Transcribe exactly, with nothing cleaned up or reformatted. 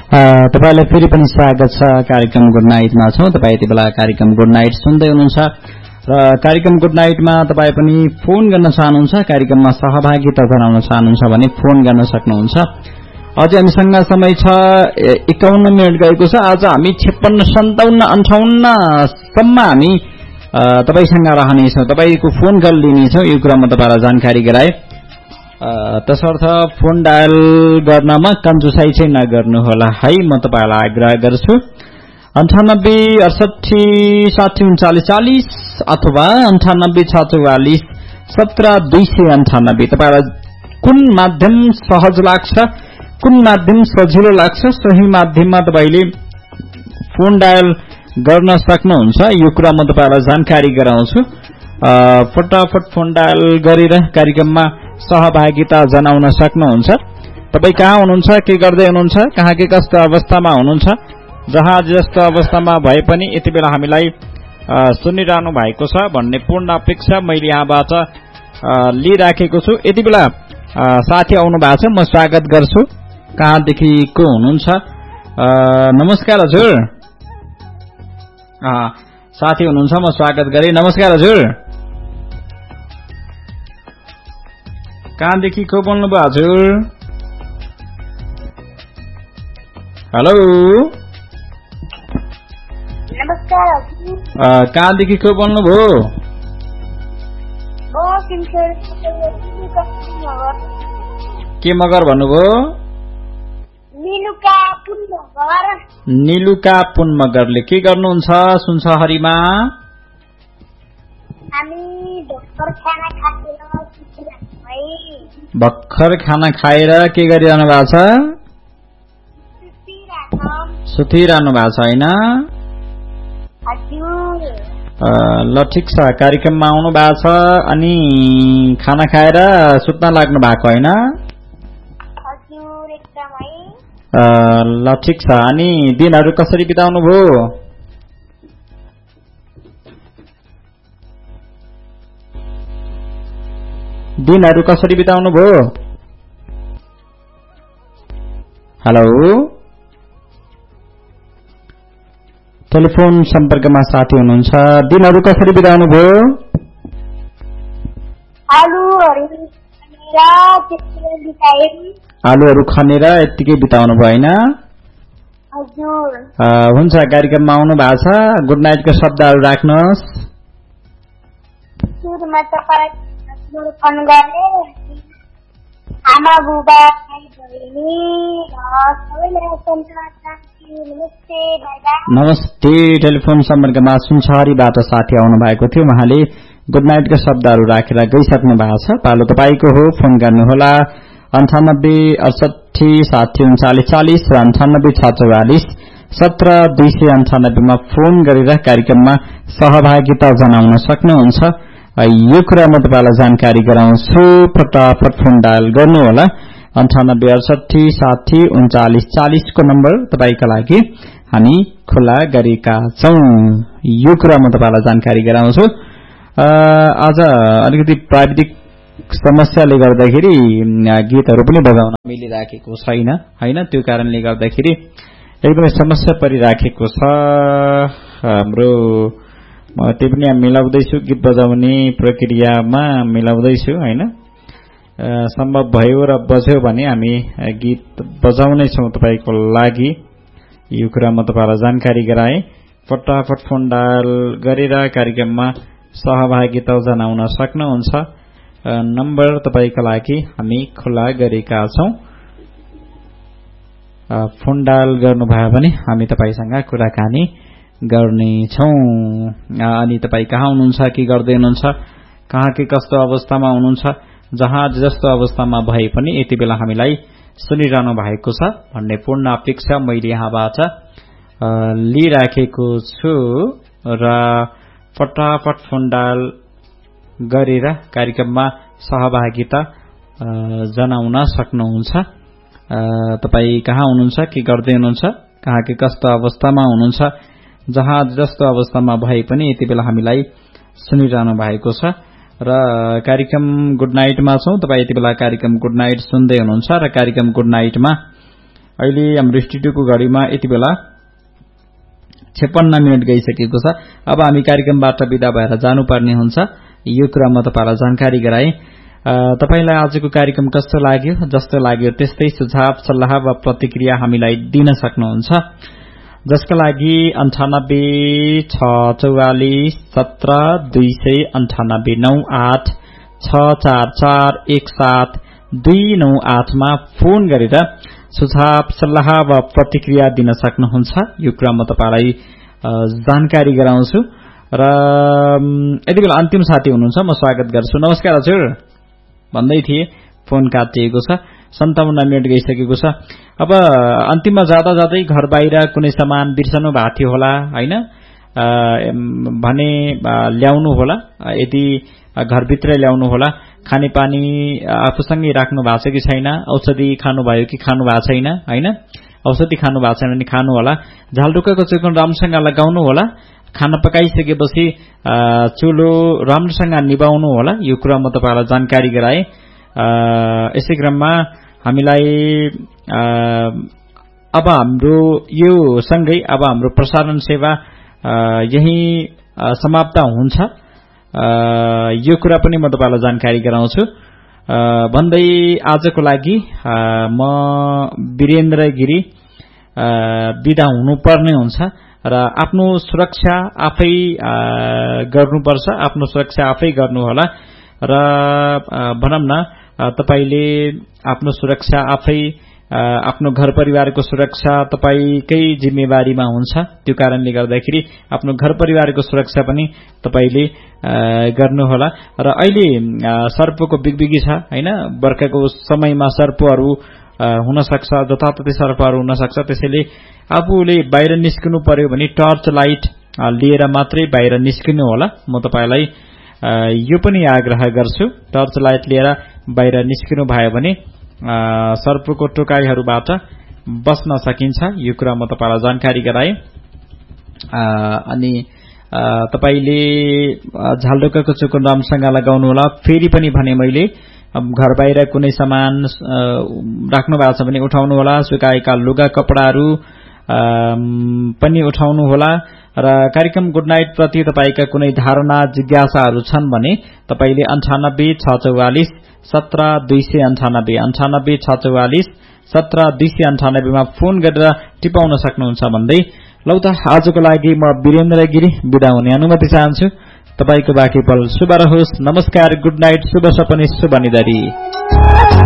तपाईलाई फेरि पनि स्वागत छ कार्यक्रम गुड नाइटमा छौं। तपाई यति बेला कार्यक्रम गुड नाइट सुन्दै हुनुहुन्छ र कार्यक्रम गुड नाइटमा तपाई पनि फोन गर्न चाहनुहुन्छ, कार्यक्रममा सहभागिता गराउन चाहनुहुन्छ भने फोन गर्न सक्नुहुन्छ। अझै हामीसँग समय छ एकाउन्न मिनट गएको छ। आज हामी छप्पन्न सन्ताउन्न अन्ठाउन्न सम्म हामी तपाईसँग रहनेछौं, तपाईको फोन कल लिनेछौं। यो कुरामा तपाईलाई जानकारी गराए तसर्थ फोन डायल गर्नमा कन्जुसाई चाहिँ नगर्नु होला है, म तपाईलाई आग्रह गर्छु। अन्ठानब्बे अडसठी साठी उन्चालिस चालिस अथवा अन्ठानब्बे छ चौवालिस सत्र दुई सय अन्ठानब्बे। तपाईलाई कुन माध्यम सहज लाग्छ, कुन माध्यम सजिलो लाग्छ, सही माध्यममा तपाईले फोन डायल गर्न सक्नुहुन्छ। यो कुरा म तपाईलाई जानकारी गराउँछु। फटाफट फोन डायल गरेर कार्यक्रममा सहभागिता जनाउन सक्नुहुन्छ। तपाई कहाँ हुनुहुन्छ, के गर्दै हुनुहुन्छ, कहाँ के कस्तो अवस्थामा हुनुहुन्छ, जहाँ जस्तो अवस्थामा भए पनि यति बेला हामीलाई सुनिरहनु भएको छ भन्ने पूर्ण अपेक्षा मैले यहाँबाट लिइराखेको छु। यति बेला साथी आउनु भएको छ, म स्वागत गर्छु। कहाँदेखि को हुनुहुन्छ? नमस्कार हजुर। साथी हुनुहुन्छ, म स्वागत गरे। नमस्कार हजुर। कहाँदेखि को बोल्नुभयो हजुर? हेलो नमस्कार हजुर। कहाँदेखि को बोल्नुभयो? के मगर भन्नुभयो? निलुका पुन मगर। निलुका पुन मगरले के गर्नुहुन्छ सुनसहरीमा? हामी भर्खर खाना खाएर भर्खर खाना खाएर के गरिरहनु भएको छ? सुतिरहनु भएको छ होइन? ल ठिक छ, कार्यक्रममा आउनु भएको छ अनि खाना खाएर सुत्न लाग्नु भएको होइन? ल ठिक छ। अनि दिनहरू कसरी बिताउनु भयो? दिनहरू कसरी बिताउनु भयो? हेलो टेलिफोन सम्पर्कमा साथी हुनुहुन्छ। दिनहरू कसरी बिताउनु भयो? आलुहरू खनेर यत्तिकै बिताउनु भयो होइन? हुन्छ, कार्यक्रममा आउनु भएको छ। गुड नाइटको शब्दहरू राख्नुहोस्। आमा बुबा बहिनी नमस्ते। टेलिफोन सम्पर्कमा सुनसहरीबाट साथी आउनु भएको थियो, उहाँले गुड नाइटका शब्दहरू राखेर गइसक्नु भएको छ। पालो तपाईको हो, फोन गर्नुहोला अन्ठानब्बे अडसठी साठी उन्चालिस चालिस र अन्ठानब्बे छ चौवालिस सत्र दुई सय अन्ठानब्बेमा फोन गरेर कार्यक्रममा सहभागिता जनाउन सक्नुहुन्छ। यो कुरा म तपाईलाई जानकारी गराउँछु। फटाफट फोन डायल गर्नुहोला अन्ठानब्बे अडसठी साठी उन्चालिस चालिस को नम्बर तपाईका लागि हामी खुला गरेका छौं। यो कुरा म तपाईलाई जानकारी गराउँछु। आज अलिकति प्राविधिक समस्याले गर्दाखेरि गीतहरू पनि बजाउन मिलिराखेको छैन हैन, त्यो कारणले गर्दाखेरि एकदमै समस्या परिराखेको छ हाम्रो। म त्यो पनि मिलाउँदैछु, गीत बजाउने प्रक्रियामा मिलाउँदैछु हैन। सम्भव भयो र बज्यो भने हामी गीत बजाउने छौं तपाईको लागि। यो कुरा म तपाईलाई जानकारी गराए। फटाफट फोन डायल गरेर कार्यक्रममा सहभागिता जनाउन सक्नुहुन्छ। नम्बर तपाईका लागि हामी खुला गरेका छौं। फोन डायल गर्नुभयो भने हामी तपाईसँग कुराकानी गर्नेछौं। अनि तपाई कहाँ हुनुहुन्छ, के गर्दै हुनुहुन्छ, कहाँ के कस्तो अवस्थामा हुनुहुन्छ, जहाँ जस्तो अवस्थामा भए पनि यति बेला हामीलाई सुनिरहनु भएको छ भन्ने पूर्ण अपेक्षा मैले यहाँबाट लिइराखेको छु र फटाफट फोन डायल गरेर कार्यक्रममा सहभागिता जनाउन सक्नुहुन्छ। तपाई कहाँ हुनुहुन्छ, के गर्दै हुनुहुन्छ, कहाँ के कस्तो अवस्थामा हुनुहुन्छ, जहाँ जस्तो अवस्थामा भए पनि यति बेला हामीलाई सुनिरहनु भएको छ र कार्यक्रम गुड नाइटमा छौं। तपाई यति बेला कार्यक्रम गुड नाइट सुन्दै हुनुहुन्छ र कार्यक्रम गुड नाइटमा अहिले हाम्रो स्टुडियोको घडीमा यति बेला छप्पन्न मिनट गइसकेको छ। अब हामी कार्यक्रमबाट बिदा भएर जानुपर्ने हुन्छ। यो कुरा म तपाईलाई जानकारी गराएँ। तपाईलाई आजको कार्यक्रम कस्तो लाग्यो? जस्तो लाग्यो त्यस्तै सुझाव सल्लाह वा प्रतिक्रिया हामीलाई दिन सक्नुहुन्छ, जसका लागि अन्ठानब्बे छ चौवालिस सत्र दुई सय अन्ठानब्बे नौ आठ छ चार चार एक सात दुई नौ आठमा फोन गरेर सुझाव सल्लाह वा प्रतिक्रिया दिन सक्नुहुन्छ। यो कुरा म तपाईलाई जानकारी गराउँछु। र यति बेला अन्तिम साथी हुनुहुन्छ, म स्वागत गर्छु। नमस्कार हजुर भन्दै थिए, फोन काटिएको छ। सन्ताउन्न मिनट गइसकेको छ। अब अन्तिममा जाँदा जाँदै घर बाहिर कुनै सामान बिर्सनु भएको थियो होला हैन भने ल्याउनु होला। यदि घरभित्र ल्याउनु होला। खानेपानी आफूसँगै राख्नु भएको छ कि छैन, औषधि खानुभयो कि खानु भएको छैन हैन, औषधि खानु भएको छैन भने खानु होला। झालढुक्काको चुकन राम्रोसँग लगाउनु होला। खाना पकाइसकेपछि चुलो राम्रोसँग निभाउनु होला। यो कुरा म तपाईलाई जानकारी गराएँ। यसै क्रममा हामीलाई अब हाम्रो यो सँगै अब हाम्रो प्रसारण सेवा यही समाप्त हुन्छ। यो कुरा पनि म तपाईलाई जानकारी गराउँछु। भन्दै आजको लागि म वीरेन्द्र गिरी बिदा हुनुपर्ने हुन्छ र आफ्नो सुरक्षा आफै गर्नुपर्छ। आफ्नो सुरक्षा आफै गर्नु होला र भनौं न तपाईले आफ्नो सुरक्षा आफै, आफ्नो घर परिवारको सुरक्षा तपाईकै जिम्मेवारीमा हुन्छ। त्यो कारणले गर्दाखेरि आफ्नो घर परिवारको सुरक्षा पनि तपाईले गर्नुहोला। र अहिले सर्पको बिगबिगी छ हैन, बर्खाको समयमा सर्पहरू हुन सक्छ, जताततै सर्पहरू हुन सक्छ। त्यसैले आफूले बाहिर निस्किनु पर्यो भने टर्च लाइट लिएर मात्रै बाहिर निस्किनु होला। म तपाईलाई यो पनि आग्रह गर्छु, टर्च लाइट लिएर बाहिर निस्किनु भयो भने सर्पको टोकाइहरूबाट बस्न सकिन्छ। यो कुरा म तपाईलाई जानकारी गराएँ। अनि तपाईले झालढुक्काको चुकन राम्रोसँग लगाउनु होला। फेरि पनि भने मैले घर बाहिर कुनै सामान राख्नु भएको छ भने उठाउनु होला। सुकाएका लुगा कपडाहरू पनि उठाउनु होला। र कार्यक्रम गुड नाइट प्रति तपाईका कुनै धारणा जिज्ञासाहरू छन् भने तपाईले अन्ठानब्बे छ चौवालिस सत्र दुई सय अन्ठानब्बे अन्ठानब्बे छ चौवालिस सत्र दुई सय अन्ठानब्बेमा फोन गरेर टिपाउन सक्नुहुन्छ। भन्दै लौ त आजको लागि म वीरेन्द्र गिरी बिदा हुने अनुमति चाहन्छु। तपाईको बाँकी पल शुभ रहोस्। नमस्कार, गुड नाइट, शुभ सपने, शुभ निधरी।